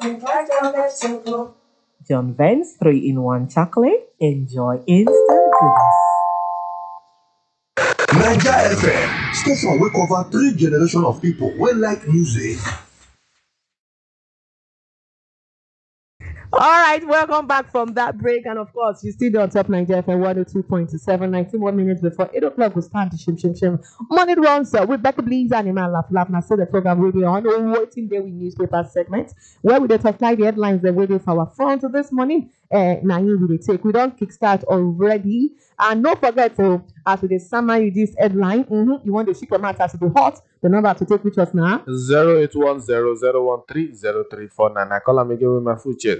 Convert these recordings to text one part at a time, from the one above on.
John Vance 3-in-1 chocolate. Enjoy instant goodness. Naija FM, station wey cover 3 generations of people wey like music. All right, welcome back from that break. And of course, you still on top Nigeria FM 102.7, 19 minutes before 8 o'clock. We start to shim. Money runs with Becky Bleeds and Iman Laugh. Now, so the program will be on waiting there with newspaper segment where we talk like the headlines that waiting for our front this morning. Now, you will take. We don't kickstart already. And don't forget to, as we summary this headline, you want to ship your matter to be hot. The number to take with us now 08100130349. I call them again with my full chat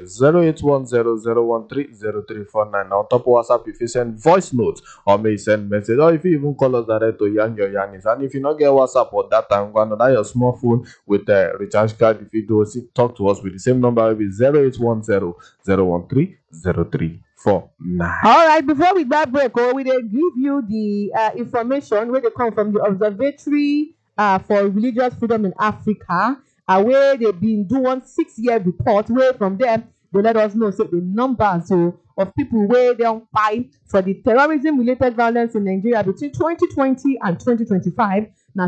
08100130349. On top of WhatsApp, if you send voice notes or may send message, or if you even call us direct to Yang Your Yanis. And if you not get WhatsApp or that time, go on your smartphone with a recharge card. If you do, talk to us with the same number, it will be 08100130349. All right, before we that break, we will give you the information where they come from the Observatory for Religious Freedom in Africa, where they've been doing 6-year report. Where from them they let us know the numbers of people where they don't fight for the terrorism-related violence in Nigeria between 2020 and 2025. Now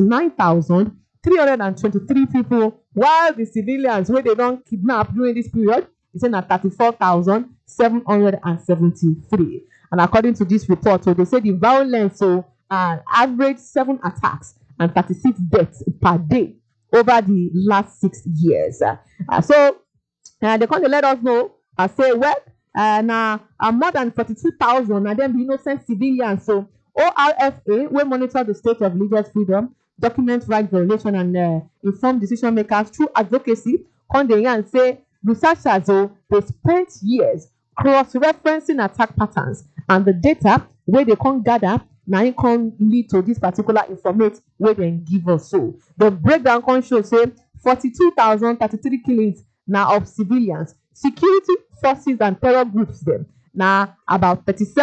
79,323 people, while the civilians where they don't kidnap during this period is at 34,773. And according to this report, they say the violence average 7 attacks and 36 deaths per day over the last 6 years. So they come to let us know. Say now more than 42,000 and then the innocent civilians. So ORFA will monitor the state of religious freedom, document right violation, and inform decision makers through advocacy. Come there and say researchers they spent years cross-referencing attack patterns and the data where they can gather. Now it can lead to this particular information where they give us. So the breakdown can show say 42,033 killings now of civilians, security forces and terror groups them. Now about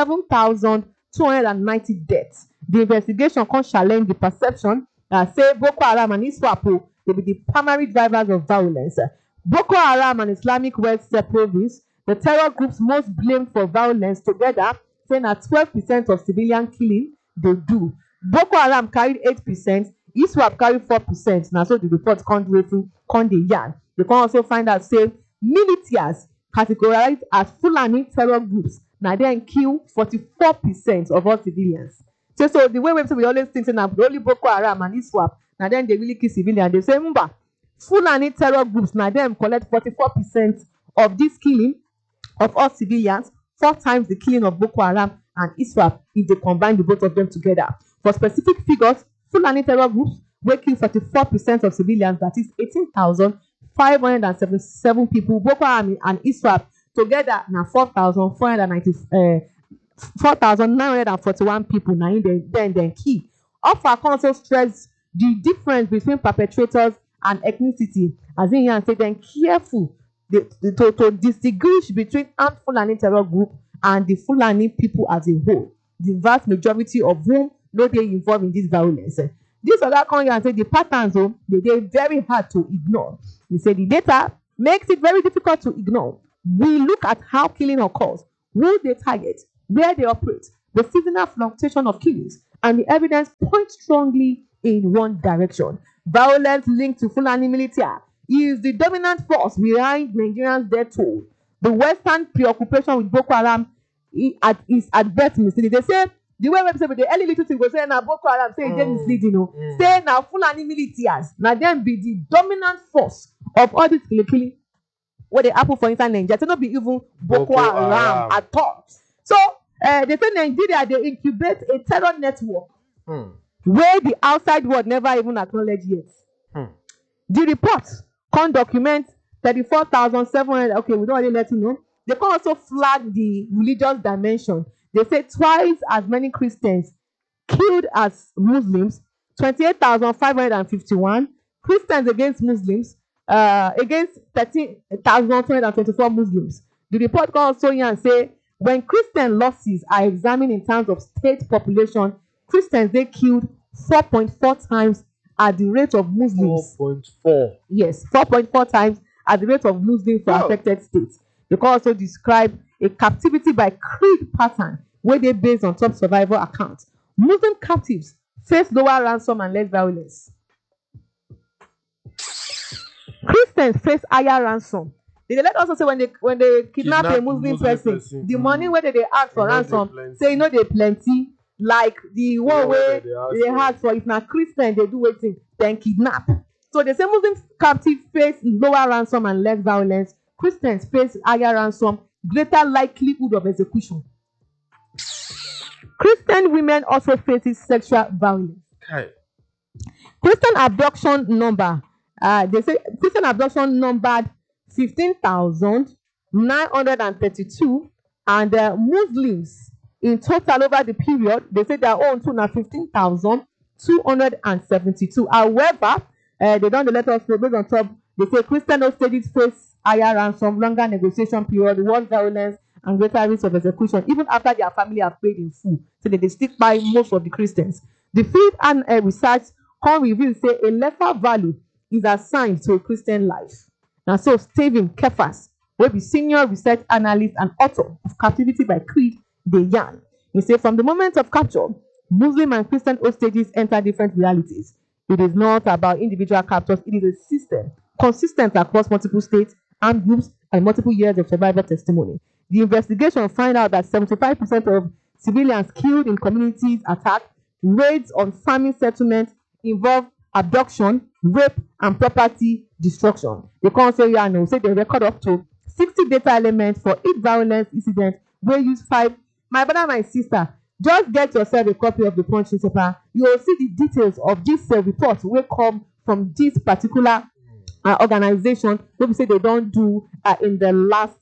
37,290 deaths. The investigation can challenge the perception that say Boko Haram and ISWAP will be the primary drivers of violence. Boko Haram and Islamic West Province, the terror groups most blamed for violence together, saying that 12% of civilian killing they do. Boko Haram carried 8%, ISWAP carried 4%. Now, so the report can't yarn. They can also find out, say, militias categorized as Fulani terror groups. Now, they kill 44% of all civilians. So the way we always think that only Boko Haram and ISWAP, now then they really kill civilians. They say, Fulani terror groups, now them collect 44% of this killing of all civilians, 4 times the killing of Boko Haram and ISWAP if they combine the both of them together. For specific figures, Fulani terror groups will kill 44% of civilians, that is 18,577 people. Boko Haram and ISWAP together now 4,941 people. Now then key. Offer also stress the difference between perpetrators and ethnicity, as in here say then careful to distinguish between armed Fulani terror group and the Fulani people as a whole, the vast majority of whom no they involved in this violence. This other come and say the patterns they're very hard to ignore. We say the data makes it very difficult to ignore. We look at how killing occurs, who they target, where they operate, the seasonal fluctuation of killings, and the evidence points strongly in one direction. Violence linked to Fulani militia is the dominant force behind Nigerians' death toll. The Western preoccupation with Boko Haram is at best misleading. They say the way we say with the early little thing, we say now Boko Haram say it's misleading. Say now Fulani militias now then be the dominant force of all this killing. What they happen for inside Nigeria, it not be even Boko Haram at all. So they say Nigeria they incubate a terror network where the outside world never even acknowledge yet. The report can document 34,700. Okay, we don't really let you know. They can also flag the religious dimension. They say twice as many Christians killed as Muslims, 28,551. Christians against Muslims, against 13,224 Muslims. The report can also say when Christian losses are examined in terms of state population, Christians they killed 4.4 times at the rate of Muslims. 4.4. Yes, 4.4 times at the rate of Muslims for affected states. They can also describe a captivity by creed pattern where they based on top survival accounts. Muslim captives face lower ransom and less violence. Christians face higher ransom. They let also say when they kidnap a Muslim person, the money where they ask for ransom, say you know they plenty. Like the one where they ask for, if not Christian, they do waiting, then kidnap. So they say Muslim captives face lower ransom and less violence. Christians face higher ransom, greater likelihood of execution. Christian women also faces sexual violence. Okay. Christian abduction number, they say Christian abduction numbered 15,932, and Muslims in total over the period, they say their own too now 15,272. However, they don't let us know based on top. They say Christian hostages face higher ransom, longer negotiation period, worse violence, and greater risk of execution, even after their family have paid in full. So they stick by most of the Christians. The field and research can reveal say a lesser value is assigned to a Christian life. And so Stephen Kefas will be senior research analyst and author of Captivity by Creed, they yarn. He said from the moment of capture, Muslim and Christian hostages enter different realities. It is not about individual captures, it is a system consistent across multiple states and groups and multiple years of survivor testimony. The investigation found out that 75% of civilians killed in communities attack, raids on farming settlements involve abduction, rape, and property destruction. The council say they record up to 60 data elements for each violence incident where use 5. My brother, my sister, just get yourself a copy of the Punch newspaper. You will see the details of this report will come from this particular organization. We say they don't do in the last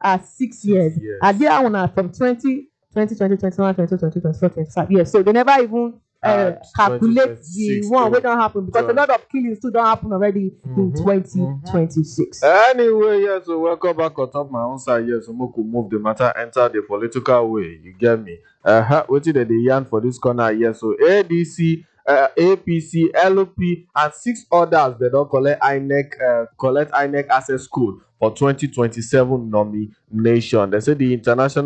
6 years. They are one from 20, 21, 22, 24, 25. Yes, so they never even calculate the one what don't happen because a lot of killings still don't happen already in 2026. Anyway, yes, so welcome back on top my own side. Yes, so we could move the matter, enter the political way. You get me? What did they yarn for this corner? Yes, so ADC, APC, LP, and 6 others they don't collect INEC access code for 2027 nomination. They say the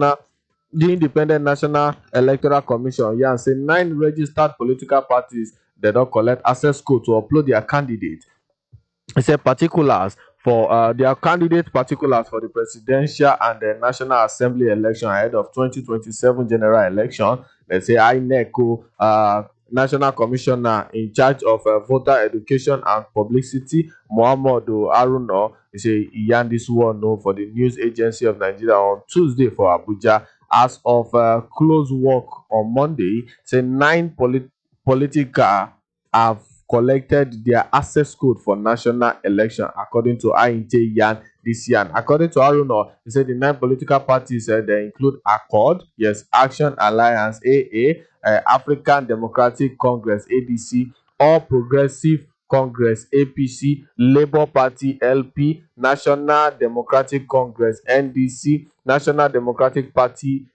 Independent National Electoral Commission, say 9 registered political parties they don't collect access code to upload their candidate. It said particulars for their candidate particulars for the presidential and the National Assembly election ahead of 2027 general election. They say INEC, National Commissioner in charge of voter education and publicity, Muhammadu Haruna, he say he yarned this one for the News Agency of Nigeria on Tuesday for Abuja. As of close work on Monday, say 9 political have collected their access code for national election, according to INT Yan this year. According to Haruna, he said the 9 political parties they include Accord, yes, Action Alliance AA, African Democratic Congress ADC, All Progressive Congress APC, Labour Party LP, National Democratic Congress NDC, National Democratic Party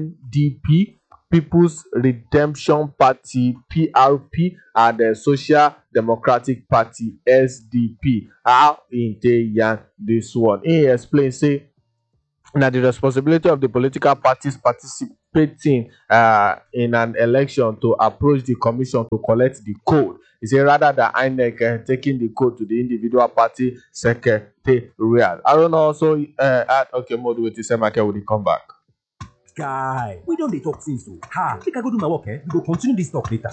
NDP, People's Redemption Party PRP, and the Social Democratic Party SDP. How in this one? He explains, say, now the responsibility of the political parties participating in an election to approach the commission to collect the code. He said rather than INEC taking the code to the individual party secretariat. I don't know also add okay mode with the same market will come back. Guy, we don't dey talk since so. I think I go do my work, We go continue this talk later.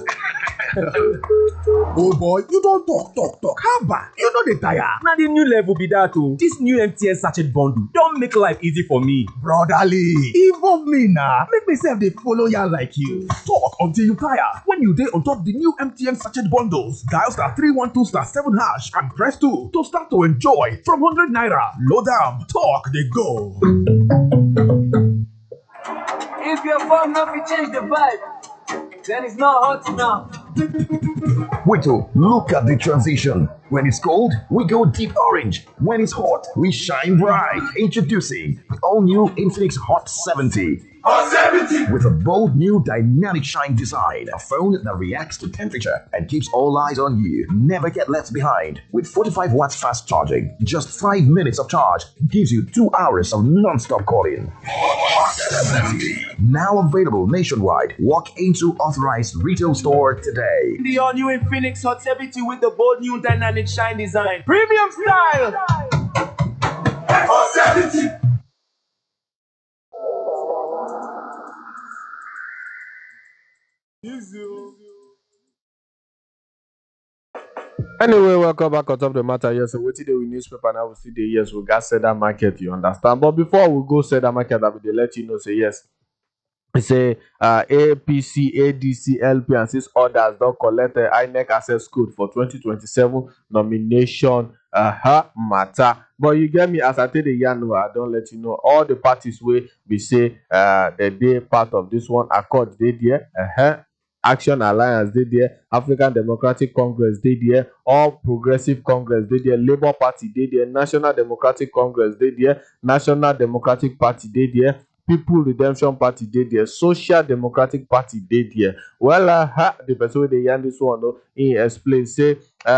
Oh boy, you don't talk. How about? You know the tire. Now the new level be that too. This new MTN sachet bundle don't make life easy for me. Brotherly, involve me now. Make myself they follow ya like you. Talk until you tire. When you dey on top the new MTN sachet bundles, dial *312*7# and press 2 to start to enjoy from 100 naira. Load am, talk they go. If your phone not be change the vibe, then it's not hot enough. Wait, look at the transition. When it's cold, we go deep orange. When it's hot, we shine bright. Introducing all new Infinix Hot 70. With a bold new dynamic shine design, a phone that reacts to temperature and keeps all eyes on you. Never get left behind. With 45 watts fast charging, just 5 minutes of charge gives you 2 hours of non-stop calling. Now available nationwide. Walk into authorized retail store today. The all-new Infinix Hot 70 with the bold new dynamic shine design. Premium style! Hot 70! Anyway, welcome back on top of the matter. Yes, so what today we newspaper now we see the yes we got set that market, you understand. But before we go set that market, I will let you know say yes. Say APC, ADC, LP, and 6 others don't collect the INEC access code for 2027 nomination matter. But you get me as I tell the yarn, I don't let you know all the parties where we say they part of this one accord they there. Action Alliance they there, African Democratic Congress they there, All Progressive Congress they there, Labour Party they there, National Democratic Congress they there, National Democratic Party they there, People Redemption Party they there, Social Democratic Party they there. Well, the person wey dey yarn this one, he explain say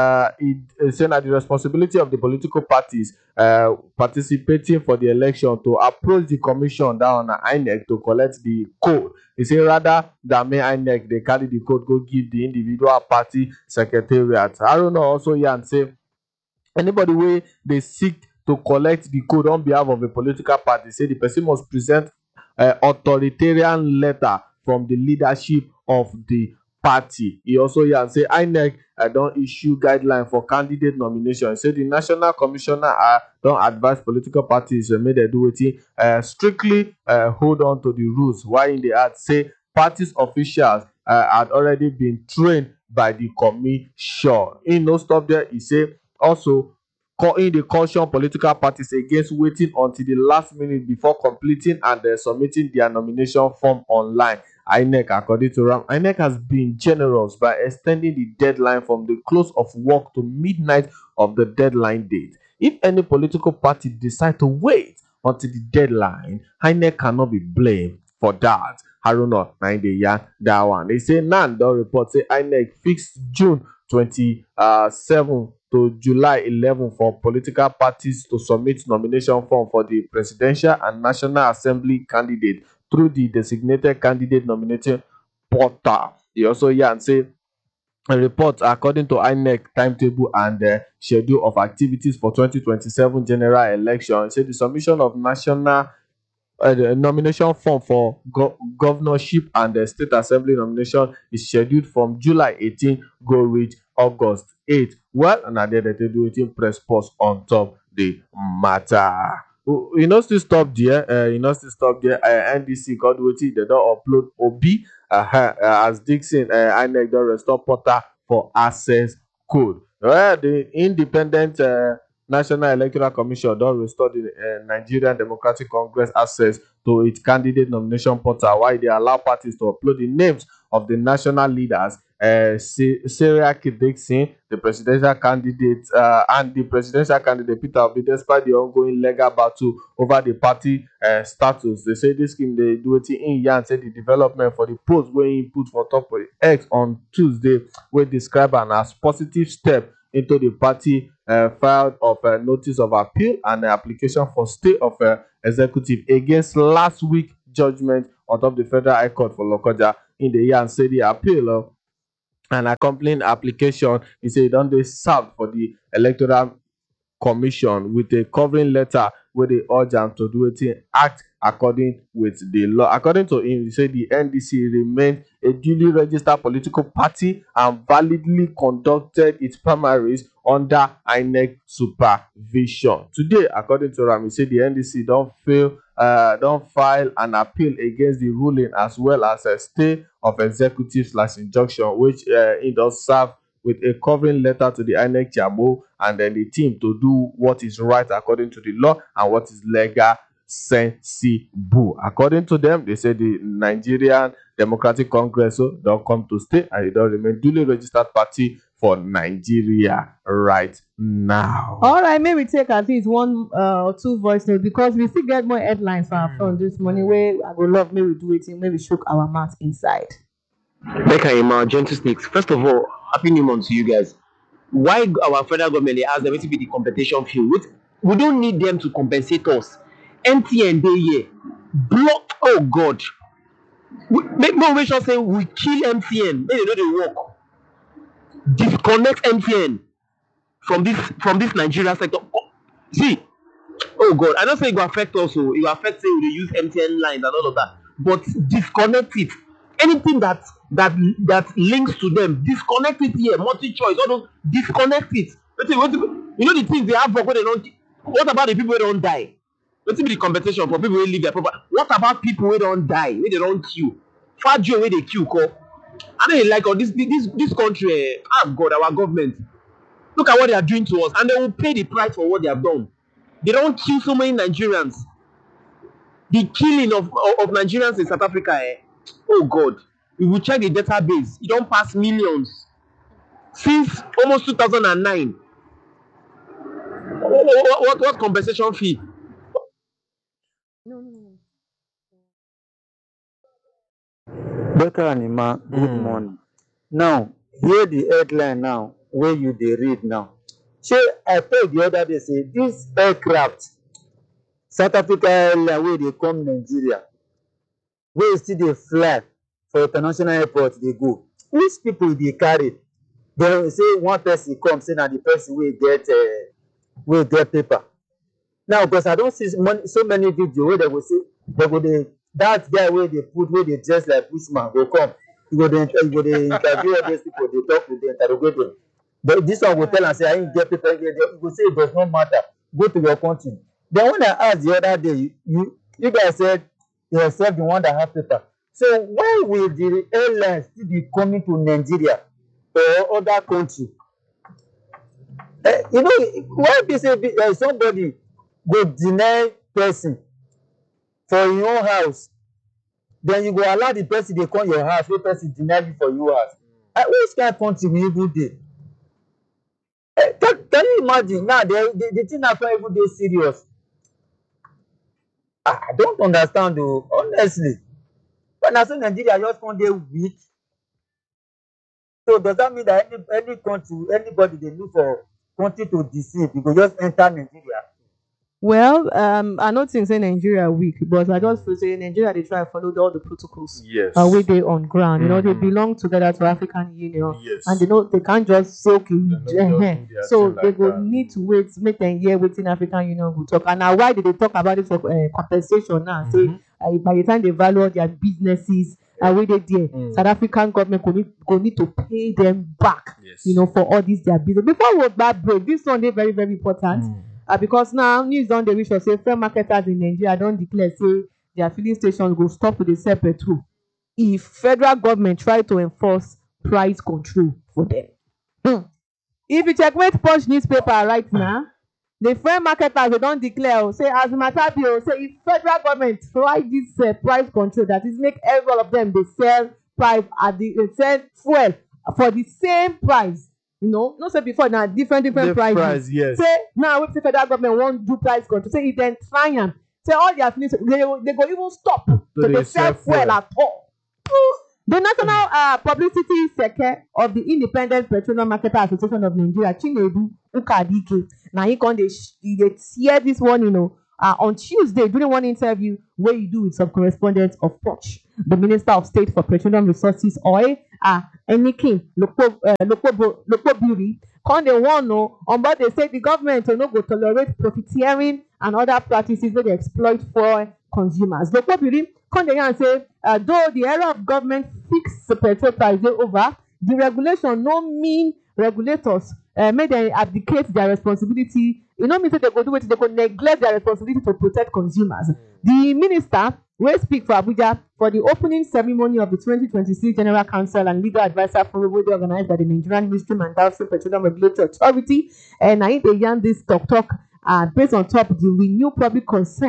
it say that the responsibility of the political parties participating for the election to approach the commission down on INEC to collect the code. He say rather than make INEC they carry the code go give the individual party secretariat. Haruna also yarn say anybody wey dey seek to collect the code on behalf of a political party, say the person must present authoritarian letter from the leadership of the party. He also yarn say INEC don issue guideline for candidate nomination. Say the national commissioner don advise political parties make dem do wetin strictly hold on to the rules. While in the add say parties officials had already been trained by the commission. He no stop there. He say also in the caution political parties against waiting until the last minute before completing and submitting their nomination form online. INEC, according to Ram, INEC has been generous by extending the deadline from the close of work to midnight of the deadline date. If any political party decide to wait until the deadline, INEC cannot be blamed for that. Haruna, that one. They say NAN don report say INEC fixed June 27 to July 11 for political parties to submit nomination form for the presidential and national assembly candidate through the designated candidate nominating portal. He also yarn say a report according to INEC timetable and schedule of activities for 2027 general election. Say the submission of national the nomination form for governorship and the state assembly nomination is scheduled from July 18 go reach August 8. Well, and at the end they do it press pause on top the matter. You know still stop there. NDC got waiting. They don't upload OB as Dixon INEC don restore portal for access code. Well, the independent National Electoral Commission don restore the Nigerian Democratic Congress access to its candidate nomination portal, while they allow parties to upload the names of the national leaders, Sarah Dixon, the presidential candidate, and the presidential candidate Peter Obi, despite the ongoing legal battle over the party status. They say this scheme they do it in yarn. Say the development for the post wey he put for top of X on Tuesday wey describe am as positive step into the party filed of a notice of appeal and an application for stay of executive against last week judgment on top the Federal High Court for Lokoja. In the year and say the appeal and accompanying application, he said don dey served for the Electoral Commission with a covering letter where they urge am to do it act according with the law. According to him, he said the NDC remained a duly registered political party and validly conducted its primaries under INEC supervision. Today, according to Ram, he said the NDC don't file an appeal against the ruling as well as a stay of executive/injunction, which it does serve with a covering letter to the INEC chairman and then the team to do what is right according to the law and what is legal sensible. According to them, they say the Nigerian Democratic Congress don't come to stay and it don't remain duly registered party for Nigeria right now. All right, maybe take at least one or two voice notes because we still get more headlines for our phone this morning. Where I would love maybe do it, maybe shook our mouth inside. Like I am gentle snakes. First of all, happy new month to you guys. Why our federal government has them to be the compensation fee? We don't need them to compensate us. MTN day here. Block. Oh God. Make no way sure say we kill MTN. They know they work. Disconnect MTN from this Nigeria sector. Oh, see, oh God, I don't say it will affect us. It will affect say we use MTN lines and all of that. But disconnect it. Anything that links to them, disconnect it here. Multi-choice, all those, disconnect it. You know the things they have for when they don't. What about the people who don't die? Let's be the compensation for people who live their property. What about people who don't die, where they don't kill? Far Joe where they kill, call. I don't like all this country. Oh God, our government. Look at what they are doing to us, and they will pay the price for what they have done. They don't kill so many Nigerians. The killing of Nigerians in South Africa, oh God, if we check the database, it don't pass millions since almost 2009. What compensation fee? Becca and Ima, good morning. Now, hear the headline now, where you dey read now. Shey I told the other day say this aircraft, South Africa airline wey dey come Nigeria, wey still dey fly for international airport dey go. Which people dey carry? Dem say one person come say na the person wey get paper. Now, because I don see so many videos wey dem go say dem go dey that guy wey dey dress like bushman go come. He go dey interview all those people, dey talk with them, interrogate them. But this one go tell am say I ain't get paper. He go say it does not matter. Go to your country. Then when I asked the other day, you guys said yourself the one that have paper. So why will the airlines still be coming to Nigeria or other country? You know, why be say somebody go deny person for your own house, then you go allow the person dey come your house, wey person deny you for your house? Which kind of country we even dey? Can you imagine now? The thing na not even dey serious. I don't understand though, honestly. But now so Nigeria just come dey weak. So does that mean that any country, anybody they look for country to deceive, you go just enter Nigeria? Well, I don't think say Nigeria weak, but I just feel say Nigeria they try to follow all the protocols. Yes. Where they on ground. You know, they belong together to African Union. Yes. And they can't just say okay. So they like go that. need to wait, make them hear within African Union will talk. And now why did they talk about it for compensation now? Say by the time they value all their businesses where they there, South African government go need to pay them back. Yes. You know, for all this their business. Before we go break, this one is very, very important. Because now news don dey reach us say fair marketers in Nigeria don declare say their filling stations go stop to dey sell petrol if federal government try to enforce price control for them. If you checkmate Punch newspaper right now, the fair marketers they don declare say as matter be say if federal government try this price control, that is make every one of them dey sell price at they sell fuel for the same price. You know, not say before now different prices. Price, yes. Say now if the federal government won't do price control, say if then try and say all their affiliates they go even stop to they sell fuel at all. The National Publicity Secretary of the Independent Petroleum Marketer Association of Nigeria, Chinedu Ukadike, now he can they share this one, you know, on Tuesday during one interview where you do with some correspondents of Punch. The Minister of State for Petroleum Resources, Oil, Enikin Lokobiri, come they want on but they say the government will not go tolerate profiteering and other practices where they exploit for consumers. Lokobiri come they and say though the era of government fix the petrol price over, the regulation no mean regulators make them abdicate their responsibility. You know, mean say they go do it, they go neglect their responsibility to protect consumers. The minister will speak for Abuja for the opening ceremony of the 2026 General Council and Legal Advisor Forum organized by the Nigerian Midstream and Downstream Petroleum Regulatory Authority. And I yarn this talk based on top of the renewed public concern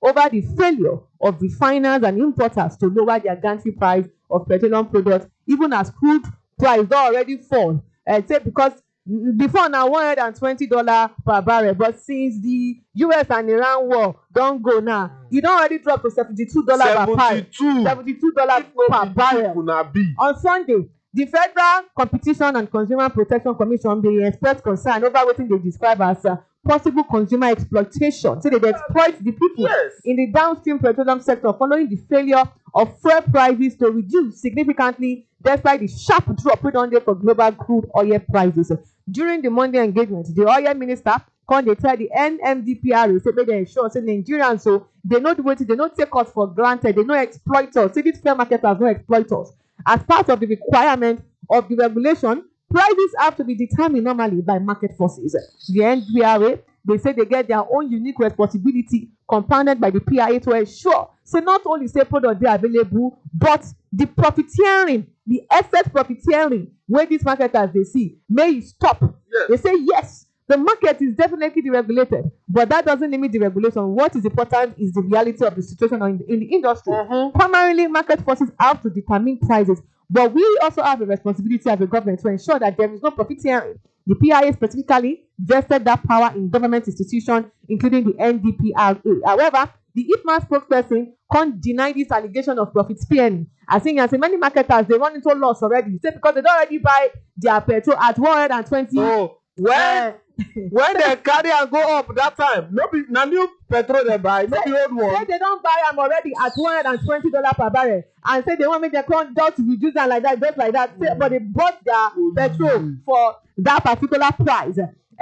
over the failure of refiners and importers to lower their gantry price of petroleum products, even as crude price don already fall. Say because before na $120 per barrel, but since the US and Iran war don go now, e don already drop to $72 per barrel. $72 per barrel. On Sunday, the Federal Competition and Consumer Protection Commission bin express concern over wetin dey describe as possible consumer exploitation. So they dey exploit the people in the downstream petroleum sector following the failure of fuel prices to reduce significantly despite the sharp drop wey don dey for global crude oil prices. During the Monday engagement, the oil minister come dey tell the NMDPRA say make dem ensure say Nigerians so dey no do wetin, dey no take us for granted, dey no exploit us. Say these fair marketers no exploit us. As part of the requirement of the regulation, prices have to be determined normally by market forces. The NPRA, they say they get their own unique responsibility compounded by the PIA to ensure so not only say product dey available, but the profiteering, the excess profiteering wey these marketers dey see may e stop. They say yes, the market is definitely deregulated, but that doesn't limit the regulation. What is important is the reality of the situation in the industry. Primarily, market forces have to determine prices, but we also have a responsibility as a government to ensure that there is no profiteering. The PIA specifically vested that power in government institutions, including the NDPRA. However, the IFMA spokesperson can't deny this allegation of profit spearing. I think as many marketers, they run into loss already. Say because they don't already buy their petrol at 120. Oh, when they carry and go up that time, no be na new petrol they buy, no be old one. Say they don't buy them already at $120 per barrel, and say they want make their count just reduce them like that, just like that. Say, but they bought their petrol for that particular price.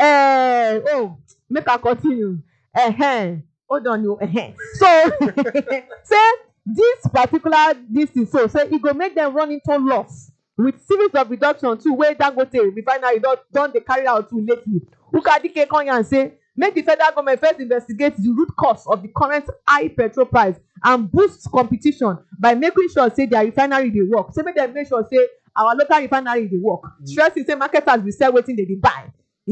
Make I continue. Hold on, you. So say this particular is so say it go make them run into loss with series of reduction too wey Dangote refinery don dey carry out too lately. Ukadike come here and say make the federal government first investigate the root cause of the current high petrol price and boost competition by making sure say their refinery dey work. Say make dem make sure say our local refinery dey work. Stressing say marketers will sell wetin they dey buy.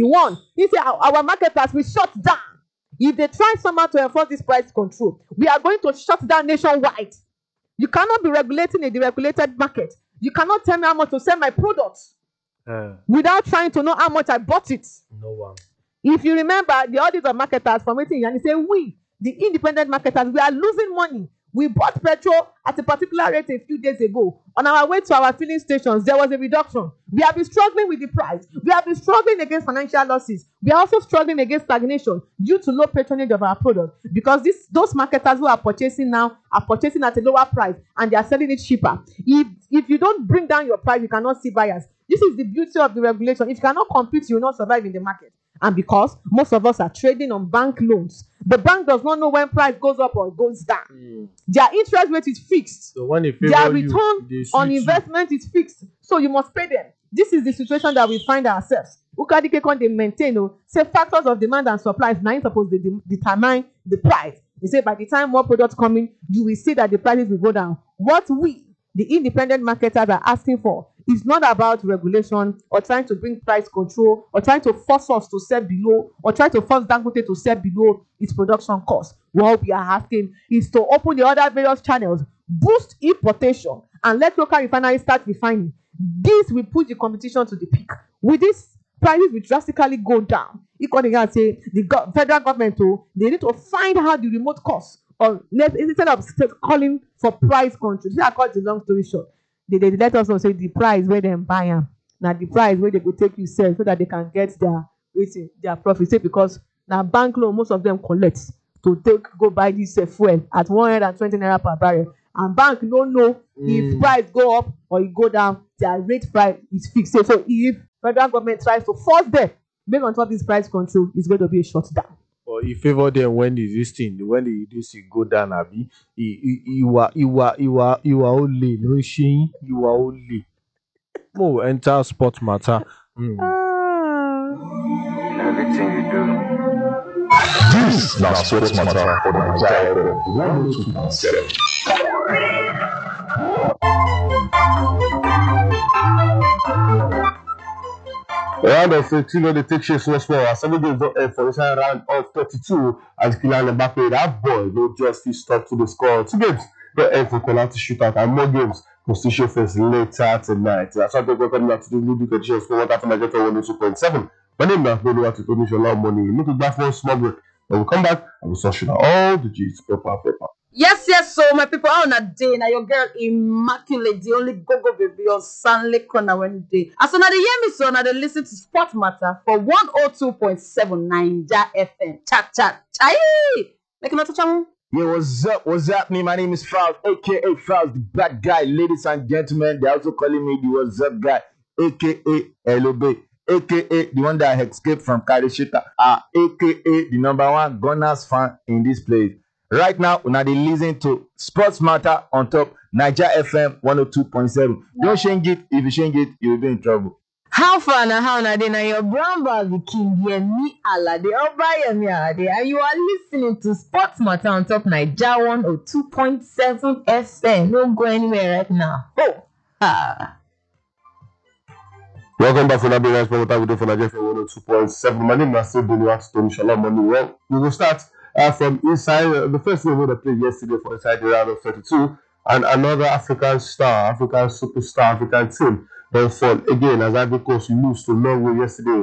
He say our marketers will shut down. If they try somehow to enforce this price control, we are going to shut down nationwide. You cannot be regulating a deregulated market. You cannot tell me how much to sell my products without trying to know how much I bought it. No one. If you remember, the audit of marketers from meeting and say we, the independent marketers, we are losing money. We bought petrol at a particular rate a few days ago. On our way to our filling stations, there was a reduction. We have been struggling with the price. We have been struggling against financial losses. We are also struggling against stagnation due to low patronage of our product, because those marketers who are purchasing now are purchasing at a lower price and they are selling it cheaper. If you don't bring down your price, you cannot see buyers. This is the beauty of the regulation. If you cannot compete, you will not survive in the market. And because most of us are trading on bank loans, the bank does not know when price goes up or goes down. Their interest rate is fixed. So when their return on investment is fixed. So you must pay them. This is the situation that we find ourselves. Ukadike can they maintain, say factors of demand and supply is not supposed to determine the price. They say by the time more products come in, you will see that the prices will go down. What we, the independent marketers, are asking for is not about regulation or trying to bring price control or trying to force us to sell below or try to force Dangote to sell below its production cost. What we are asking is to open the other various channels, boost importation, and let local refineries start refining. This will push the competition to the peak. With this, prices will drastically go down. Equally, I say the federal government, they need to find out the remote cost, or instead of calling for price control. This is called the long story short. They let us know say the price where they buy them, now the price where they go take you sell so that they can get their profit. Say because now bank loan most of them collect to go buy this fuel at 120 naira per barrel, and bank don't know if price go up or it go down. Their rate price is fixed. So if federal government tries to force them make on top of this price control, it's going to be a shutdown. Or if favor them when this go down, abi, you are only no shame, you are only. Oh, enter sport matter. Everything you do. This is now sports matter for the entire 102.7. Round of 18, they take shape small small. 7 games don't end for inside round of 32 as Kylian Mbappe, that boy, no justice stop to the score. 2 games don't end for penalty shootout and more games will still show face later tonight. That's why I welcome you to the new edition of what happened against 102.7. My name is Bolu to Tony Shola Money. Look back for a small break. When we come back, I will sort you all the G's paper. Yes, so my people on a day now your girl Immaculate, the only go baby on Sunday corner when day. As soon as they hear me, so now they listen to Sport Matter for 102.7 Naija FM. Chat. Chai! Make another channel. Yeah, what's happening? My name is Faust, aka Faust, the bad guy. Ladies and gentlemen, they're also calling me the what's up guy, aka LOB, aka the one that escaped from Karishita, aka the #1 Gunners fan in this place. Right now, we are listening to Sports Matter on top Naija FM 102.7. Don't change it. If you change it, you will be in trouble. How far now? How now? Then your brown bag, the king, yeah, me, Allah, they all buy me, and you are listening to Sports Matter on top Naija 102.7 FM. Don't go anywhere right now. Welcome back for Nabi Sports Matter with Naija FM 102.7. My name is still Bolu Tony Shola Money. Well, we will start from inside the first game we played yesterday for inside the round of 32, and another African superstar, African team then fall again as Ivory Coast lose to Norway yesterday,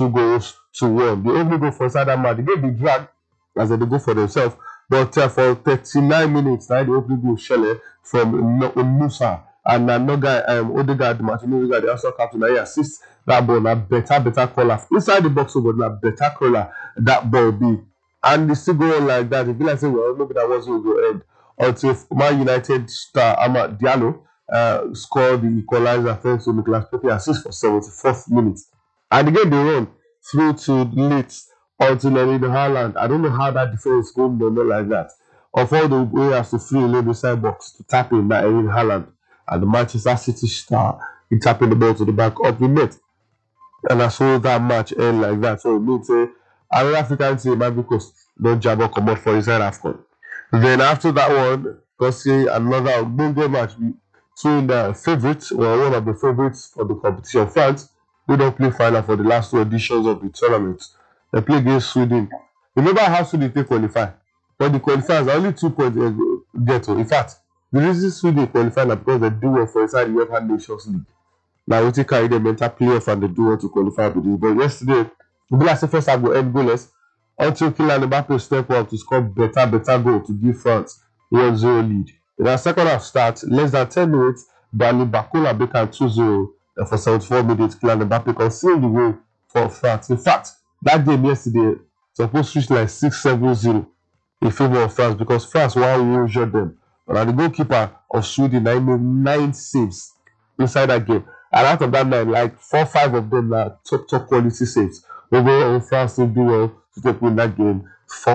2-1. The only goal for inside that match, they gave the drag as they go for themselves, but for 39 minutes, now the opening goal Shelley from Musa and another guy, Odegaard, Martin Odegaard, the also captain, he assists that ball, a better caller inside the box, but a better caller that ball be. And they still go on like that. If you like say, well, maybe that was going to end until Man United star Amad Diallo scored the equalizer thanks to Nicolas Pepe assist for 74th minute. And again, they run through to late until Erling Haaland. I don't know how that defense is going to like that. Of all the players to free in the side box to tap in that Erling Haaland, and the Manchester City star, he tapping the ball to the back of the net. And I saw that match end like that. So it means another African team, Ivory Coast, don't jab or come out for inside AFCON. Then after that one, go see another Bungo match between the favorites, or one of the favorites for the competition, France, who don't play final for the last 2 editions of the tournament. They play against Sweden. Remember how Sweden they qualify? But the qualifiers are only 2 points get to. In fact, the reason Sweden qualify is because they do well for inside the UEFA Nations League. Now we take carry them mental playoff and they do well to qualify with this. But yesterday, the last first half will end goalless until Kylian Mbappe step up to score better goal to give France 1-0 lead. In our second half start, less than 10 minutes, Dani Bakola became 2-0. And for 74 minutes, Kylian Mbappe concealed the way for France. In fact, that game yesterday supposed to reach like 6-7-0 in favor of France because France one-1 them. But the goalkeeper of Sweden made 9 saves inside that game. And out of that 9, like 4-5 of them are top quality saves. Overall, France will do well to take win that game for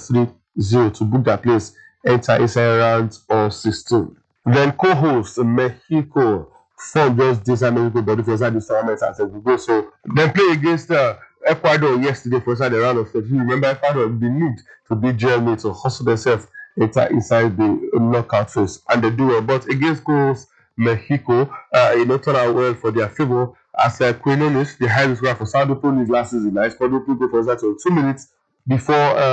3-0 to book that place, enter inside round of 16. Then co-host Mexico fought against this American body for inside this tournament as we go. So they play against Ecuador yesterday for inside the round of 13. Remember, Ecuador they need to beat Germany to hustle themselves inside the knockout phase, and they do well. But against co-host Mexico, turned out well for their favor. As Quinones, the highest scorer for Sao Paulo last season, he scored a goal for that 2 minutes before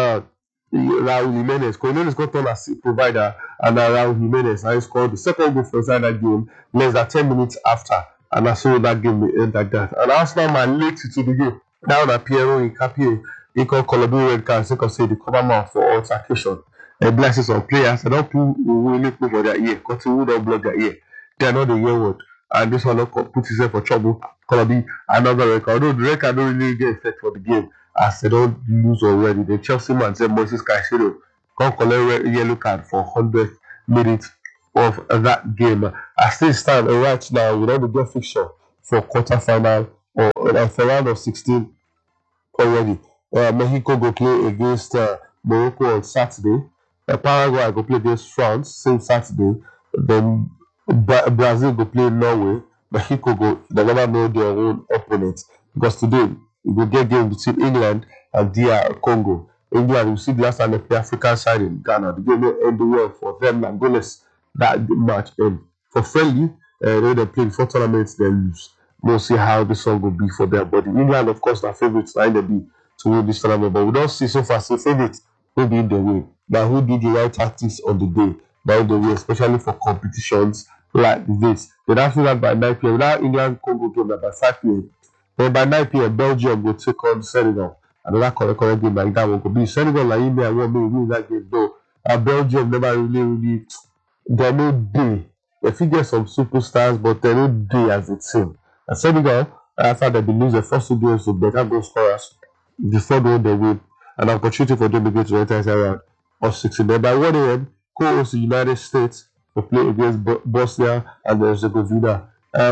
Raul Jimenez. Quinones got on as provider, and Raul Jimenez now scored the second goal for that game less than 10 minutes after. And I saw that game end like that. And Arsenal man late to the game. Now that Piero Incapie, he called Colombian red card, so say the cover man for altercation. Blessings on players, they don't put for their ear, because who don't block their ear. They are not the year word. And this one put himself for trouble. Gonna be another record. Although the record don't really get effect for the game, as they don't lose already. The Chelsea man said Moses Caicedo can't collect yellow card for 100 minutes of that game. As they stand right now, we don't get fixture for quarterfinal or for round of 16 already. Mexico go play against Morocco on Saturday. Paraguay go play against France same Saturday. Then Brazil go play Norway. Mexico go they never know their own opponents because today we will get game between England and DR Congo. England will see the last time they play African side in Ghana. The game will end well for them and goalless that match end. For friendly, they play before tournaments they lose. We'll see how this one will be for their body. England, of course, are favourites now in the B to win this tournament, but we don't see so far say favourites who be in the way. Now, who do the right tactics on the day, by the way, especially for competitions like this. Then after that, by 9 p.m., now England Congo game by 5 p.m. Then by 9 p.m., Belgium will take on Senegal. Another correct game like that one could be Senegal. Like India, won't be win that game though. Belgium never really, they're no day. They figure some superstars, but they're no day as a team. And Senegal, after they lose the first 2 games to better goal scorers, the third one they win, an opportunity for them to get to enter around of 16. Then by 1 a.m., co-host the United States to play against Bosnia and Herzegovina.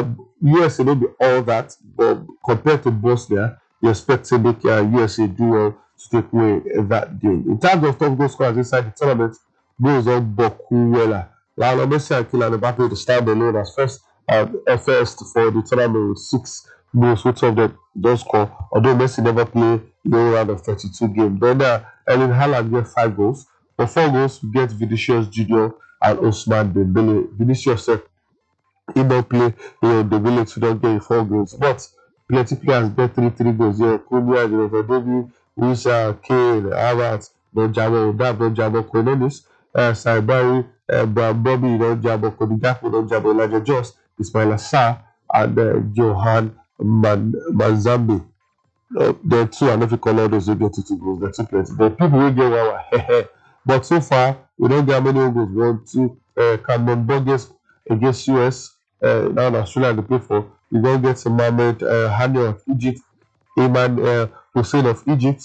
USA will be all that, but compared to Bosnia, you expect to make USA do well to take away that game. In terms of top goal scorers inside the tournament, goes on Bokuwela. Lionel Messi and Kylian Mbappe to stand alone as first for the tournament with 6 goals, which of them don't score, although Messi never played no round of 32 games. Then Erling Haaland gets 5 goals. For 4 goals, we get Vinicius Junior and Ousmane Dembele. Vinicius said he don't play, Dembele to don't get 4 goals, but plenty players get 3 goals. Yeah, Cunha, David, Wisa, Kane, Havertz, Benjamin, Benjamin Cornelius, Saibari, Bobby, Jabo, Cody Gakpo, Jabo, Elijah Joss, Ismail Assar, and Johan Manzambi. There are 2, and if you call all those, you get 2 goals. That's 2 plenty. The people will get 1. But so far, we don't get many goals. 1, 2, Cameron Burgess against US. Now in Australia, they play for. We don't get Mohamed Hani of Egypt, Iman Hussein of Egypt,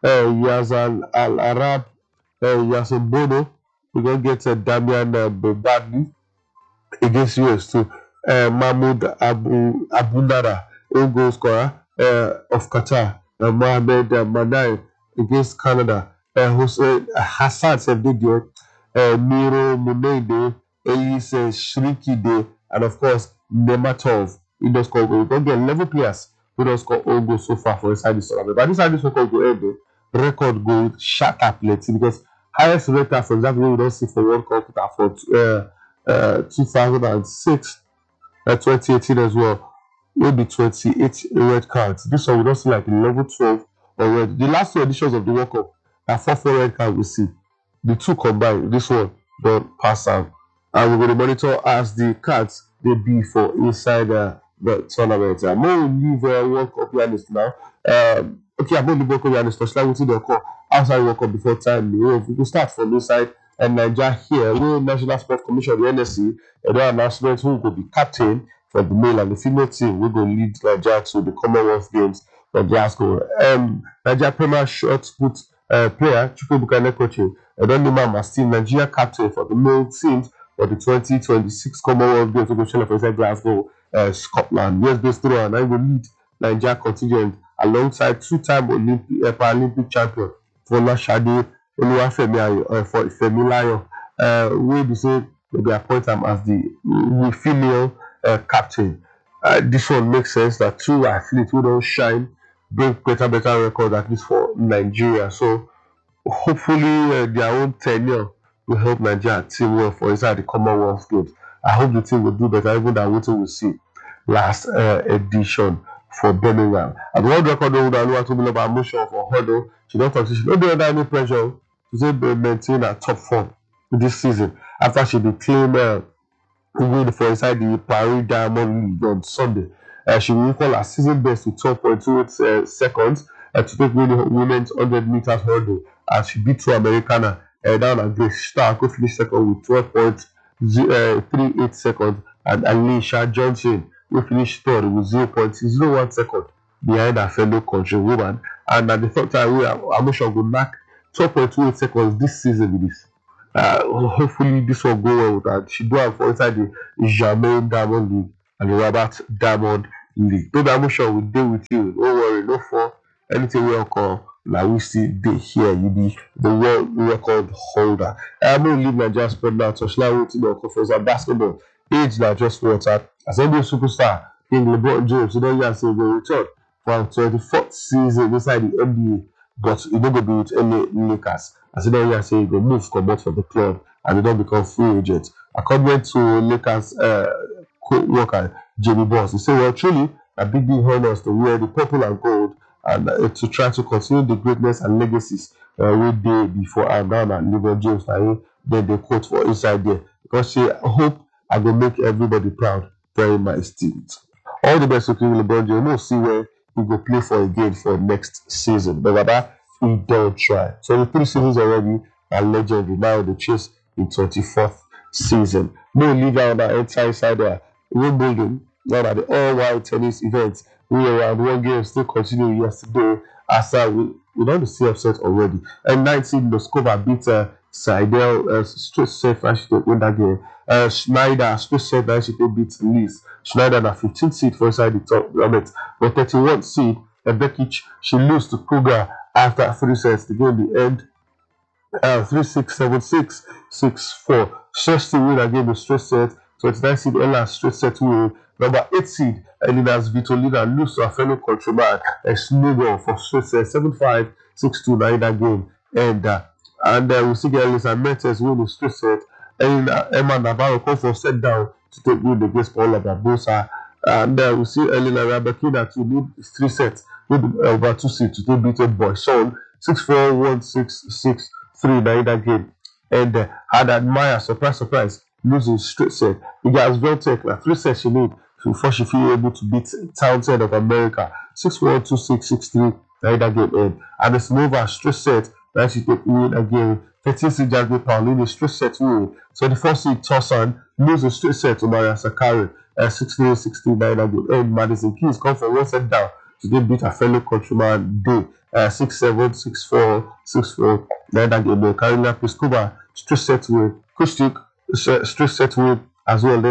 Yazan Al Arab, Yasin Bono. We don't get Damian Badli against US too. Mahmoud Abu Nara, goal scorer of Qatar. Mohamed Manai against Canada. Hussein Hassan Sevdidio, Miro Munede, Elise Shrikide, and of course Nematov. He does score goals. We don't get 11 players who don't score all goals so far for inside this tournament. But this side, this record go end record goal shatter plenty because highest rater, for example, we don't see for World Cup for 2006, 2018 as well. Maybe 28 red cards. This one we don't see like 11, 12 or red. The last 2 editions of the World Cup are 4 red cards we see. The 2 combined, this one don't pass out. And we're going to monitor as the cards they be for inside the tournament. I'm going to leave World Cup pianist now. Okay, I'm going to World Cup pianist. Let's like the call outside World Cup before time. We can start from inside and Nigeria here. We National Sports Commission, the NSC, and the announcement who will be captain for the male and the female team. We're going to lead Nigeria to the Commonwealth Games for Glasgow. Nigeria Premier shot put player Chukwuebuka Nekoche, and then the Mama still Nigeria captain for the male teams for the 2026 Commonwealth Games for inside Glasgow, Scotland. Yes, based through and I will lead Nigeria contingent alongside 2-time Paralympic champion for Lashade Oluwafemi for Femi Layo. We be say they appoint him as the female captain. This one makes sense that 2 athletes who don't shine bring better record at least for Nigeria. So hopefully their own tenure will help Nigeria team well for inside the Commonwealth Games. I hope the team will do better even than what we see last edition for Birmingham. And the world record holder Oluwatomiloba Amusho for hurdle, she don't talk, she don't do under any pressure to say maintain her top form this season after she became win for inside the Paris Diamond League on Sunday. She will equal her season best to 12.28 seconds to take women's 100 meters hurdle as she beat 2 Americana down at Grace Stark, who finished second with 12.38 seconds, and Alicia Johnson, who finished third with 0.01 seconds behind her fellow countrywoman. And at the third time, Amusha will mark 12.28 seconds this season with this. Hopefully this will go well with her. She do have for inside the Germain Diamond League and the Robert Diamond League. Though Amusha will deal with you, don't worry, no for anything we call. Now we see they here, you be the world record holder. I'm going to leave Nigeria sport now to Touchline to the conference and basketball. Age now just water. As NBA superstar King LeBron James, you know, say will return for 24th season inside the NBA, but he don't go be with LA Lakers. As you know, say he go move come out from the club and they don't become free agents. According to Lakers co-worker Jamie Boss, he said, well, truly, Abidi honors to wear the purple and gold and to try to continue the greatness and legacies we did before and now that LeBron James then they quote for inside there because she hope I will make everybody proud wearing my stint. All the best to King LeBron James. We'll see where he will play for again for next season. But Baba, he don't try. So the 3 seasons already are legendary. Now the chase in 24th season. No leave out that inside there. Wimbledon, now that the all-white tennis event, we around 1 game still continue yesterday. After we don't see upset already. And 19 Moskova beat Seidel straight set and she could win that game. Schneider straight set and she could beat Liz. Schneider na 15th seed for inside the top bracket. But 31st seed, Bekic, she lose to Kruger after 3 sets. The game the end 3-6, 7-6, 6-4. Shesti win again the straight set. 29 seed Ella straight set win. Number 8 seed Elina's Vitolina lose to a fellow countryman Snuggle for straight set 7-5, 6-2 in that game. And we see Elisa Mertes win the straight set. Emma Navarro come for set down to take win against Paula Barbosa. And we see Elena Rabakina to lead 3 sets with over 2 seeds to take beaten by Sean 6-4, 1-6, 6-3 in that game. And Haddad Maya, surprise, losing straight set. You guys don't take like 3 sets she need before she feel able to beat Townsend of America 6-4, 2-6, 6-3 in that game. And it's Nova straight set that she take win again. 13th seed Jasmine Paulini straight set win. 24th seed Tossan loses straight set to Maria Sakari 6-3, 6-3 in that game. And Madison Keys come from 1 set down to get beat a fellow countryman Day 6-7, 6-4, 6-4 in that game. Karina Pliskova straight set win. Kustik straight set win as well.